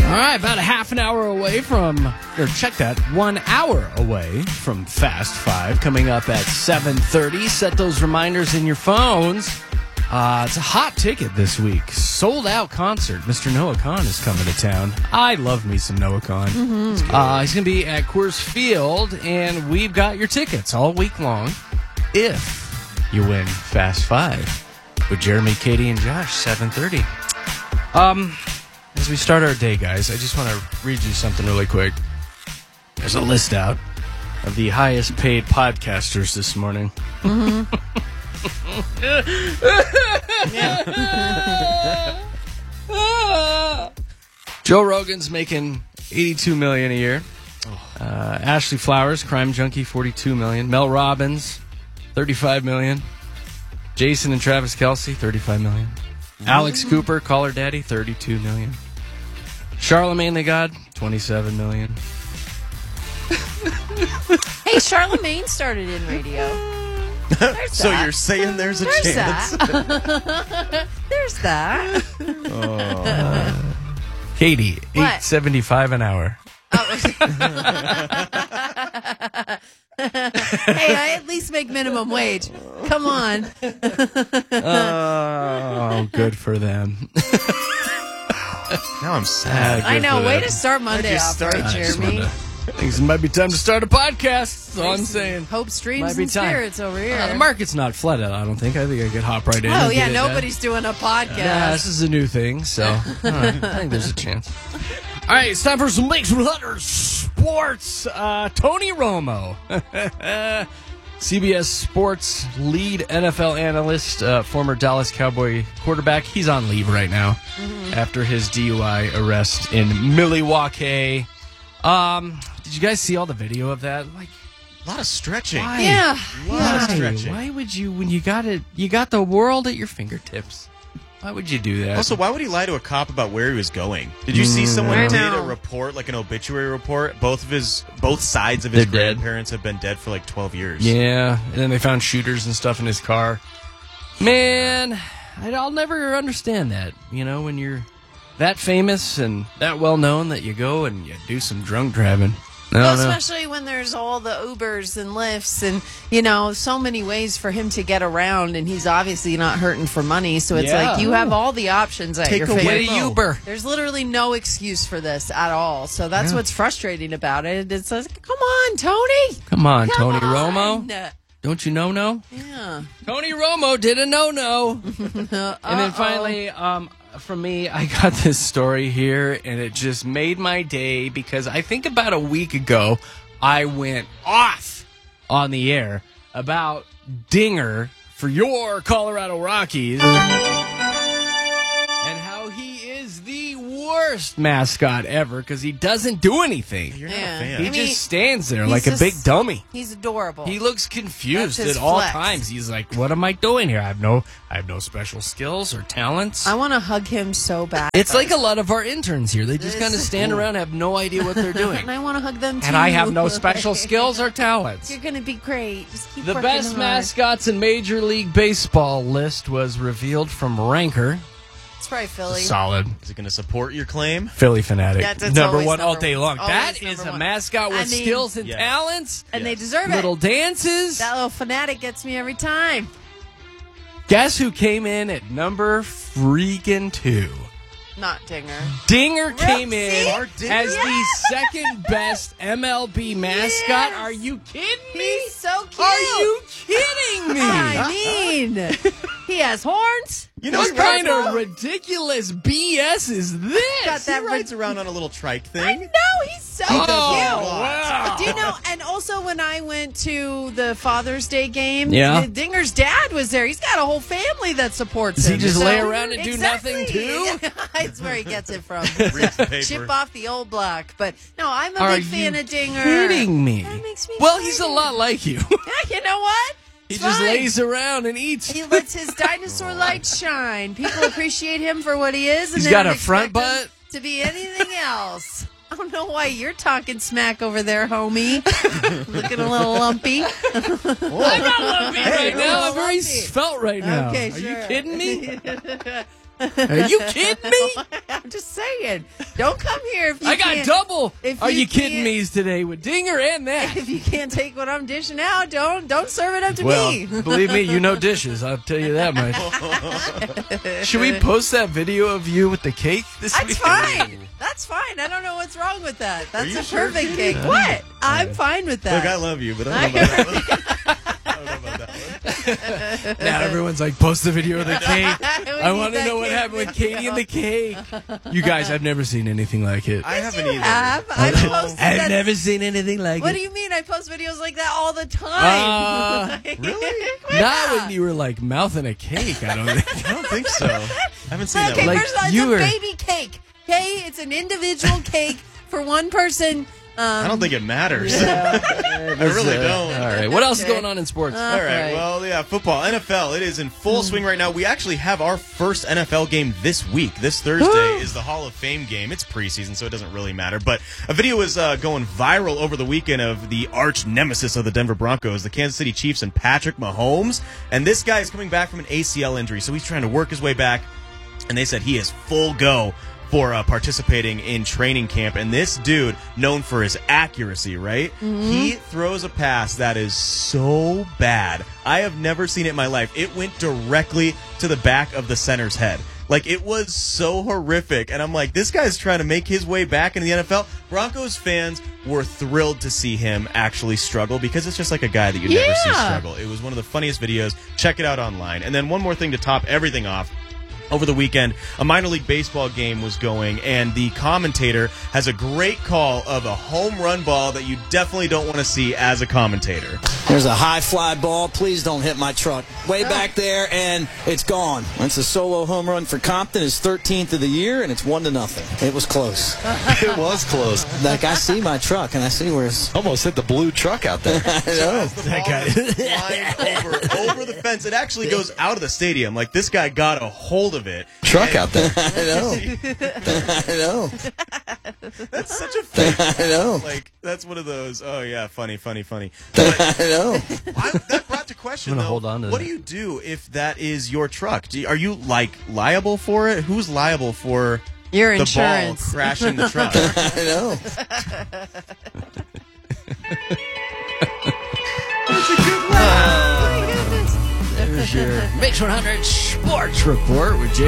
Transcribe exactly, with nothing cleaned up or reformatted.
All right, about a half an hour away from, or check that, one hour away from Fast Five, coming up at seven thirty. Set those reminders in your phones. Uh, it's a hot ticket this week. Sold out concert. Mister Noah Khan is coming to town. I love me some Noah Khan. Mm-hmm. Uh, he's going to be at Coors Field, and we've got your tickets all week long if you win Fast Five with Jeremy, Katie, and Josh, seven thirty. Um... As we start our day, guys, I just want to read you something really quick. There's a list out of the highest paid podcasters this morning. Mm-hmm. Joe Rogan's making eighty-two million dollars a year. Uh, Ashley Flowers, Crime Junkie, forty-two million dollars. Mel Robbins, thirty-five million dollars. Jason and Travis Kelce, thirty-five million dollars. Alex Cooper, Call Her Daddy, thirty-two million dollars. Charlemagne the God, twenty-seven million dollars. Hey, Charlemagne started in radio. There's so that. you're saying there's a There's chance? That. There's that. Oh. Katie, eight seventy-five an hour. Oh. Hey, I at least make minimum wage. Come on. Oh, good for them. Now I'm sad. Ah, I know. Way them. to start Monday off, start? right, I just Jeremy? wanted to- I think it might be time to start a podcast. That's all I'm saying. Hope, streams, Might be and time. spirits over here. Uh, the market's not flooded, I don't think. I think I could hop right in. Oh, and yeah, get it nobody's doing a podcast. done. Nah, this is a new thing, so all right, I think there's a chance. All right, it's time for some Lakes with Hunters Sports. Uh, Tony Romo, C B S Sports lead N F L analyst, uh, former Dallas Cowboy quarterback. He's on leave right now mm-hmm. after his D U I arrest in Milwaukee. Um, did you guys see all the video of that? Like, A lot of stretching. why? Yeah. A lot yeah. of stretching. Why would you, when you got it, you got the world at your fingertips? Why would you do that? Also, why would he lie to a cop about where he was going? Did you see Mm, someone I did know. a report, like an obituary report? Both of his, both sides of his They're dead. grandparents have been dead for like twelve years. Yeah, and then they found shooters and stuff in his car. Man, I- I'll never understand that. You know, when you're that famous and that well known that you go and you do some drunk driving. I Well, don't know. especially when there's all the Ubers and Lyfts and, you know, so many ways for him to get around, and he's obviously not hurting for money. So it's Yeah. like you have all the options at Take your away Get a fingertips. Uber. There's literally no excuse for this at all. So that's Yeah. what's frustrating about it. It's like, come on, Tony. Come on, Come Tony on. Romo. Don't you know no? Yeah. Tony Romo did a no-no. And then finally, um, from me, I got this story here, and it just made my day because I think about a week ago, I went off on the air about Dinger for your Colorado Rockies and how he is the worst mascot ever because he doesn't do anything. You're not Yeah. a fan. He I mean, just stands there he's like a just- big dummy. He's adorable. He looks confused That's his at all flex. times. He's like, "What am I doing here? I have no, I have no special skills or talents." I want to hug him so bad. It's like a lot of our interns here. They just This- kind of stand around, have no idea what they're doing, and I want to hug them too. and I have no special skills or talents. You're going to be great. Just keep The working best hard. mascots in Major League Baseball list was revealed from Ranker. It's probably Philly. Solid. Is it going to support your claim? Philly fanatic. That's- it's number always one all number day one. long. That Always is number a one. mascot with I mean- skills and Yes. talents. And they Yes. deserve Little it. dances. That little fanatic gets me every time. Guess who came in at number freaking two? Not Dinger. Dinger came See? in Our Dinger? as the second best M L B mascot. Yes. Are you kidding me? He's so cute. Are you kidding me? I mean, he has horns. You know, What he rides kind of around- ridiculous B S is this? Got that he rides around on a little trike thing. I know, he's so Oh, cute. wow. Do you know? And also, when I went to the Father's Day game, Yeah. the Dinger's dad was there. He's got a whole family that supports Does he him. just So- lay around and do Exactly. nothing, too? That's where he gets it from. Reads the paper. Chip off the old block. But no, I'm a Are big fan you of Dinger. kidding me? That makes me well, he's a excited. lot like you. You know what? he It's just fine. lays around and eats. He lets his dinosaur light shine. People appreciate him for what he is. And He's they got don't a front expect him butt. to be anything else. I don't know why you're talking smack over there, homie. Looking a little lumpy. I'm not lumpy right now. I'm very lumpy. svelte right now. Okay, Are sure. you kidding me? Are you kidding me? I'm just saying. Don't come here if you I got can't- double. if Are you you kidding can't- me's today with Dinger and that? If you can't take what I'm dishing out, don't don't serve it up to Well, me. believe me, you know dishes. I'll tell you that much. Should we post that video of you with the cake this That's week? fine. That's fine. I don't know what's wrong with that. That's you a sure, perfect Katie? cake. What? I'm fine with that. Look, I love you, but I don't know about that one. I don't know about that one. Now everyone's like, post the video of the cake. We I need want to that know what cake happened with video. Katie and the cake. You guys, I've never seen anything like it. I haven't You either. have? I've posted I've that. never seen anything like What it. do you mean? I post videos like that all the time. Uh, Really? Not when you were like mouthing a cake. I don't think. I don't think so. I haven't seen Okay, that one. Like, first of all, it's you a were- baby cake. Okay, it's an individual cake for one person. Um, I don't think it matters. I really don't. All right. What else is Okay. going on in sports? All right. Right. Well, yeah, football, N F L. It is in full swing right now. We actually have our first N F L game this week. This Thursday is the Hall of Fame game. It's preseason, so it doesn't really matter. But a video was uh, going viral over the weekend of the arch nemesis of the Denver Broncos, the Kansas City Chiefs, and Patrick Mahomes. And this guy is coming back from an A C L injury, so he's trying to work his way back. And they said he is full go for uh, participating in training camp. And this dude, known for his accuracy, right? He throws a pass that is so bad. I have never seen it in my life. It went directly to the back of the center's head. Like, it was so horrific. And I'm like, this guy's trying to make his way back into the N F L. Broncos fans were thrilled to see him actually struggle because it's just like a guy that you never see Yeah. struggle. It was one of the funniest videos. Check it out online. And then one more thing to top everything off. Over the weekend, a minor league baseball game was going, and the commentator has a great call of a home run ball that you definitely don't want to see as a commentator. There's a high fly ball. Please don't hit my truck. Way back there, and it's gone. It's a solo home run for Compton. His thirteenth of the year, and it's one to nothing. It was close. It was close. Like, I see my truck, and I see where it's... Almost hit the blue truck out there. I know. The ball is flying over, over the fence. It actually goes out of the stadium. Like, this guy got a hold of it. Truck out there. I know. I know. That's such a fake. I know. Like, that's one of those, oh, yeah, funny, funny, funny. I know. I, that brought to question, I'm gonna though, hold on to what that. do you do if that is your truck? Do you, are you, like, liable for it? Who's liable for Your the insurance. ball crashing the truck? I know. There's your Mix one hundred Sports Report with Jay.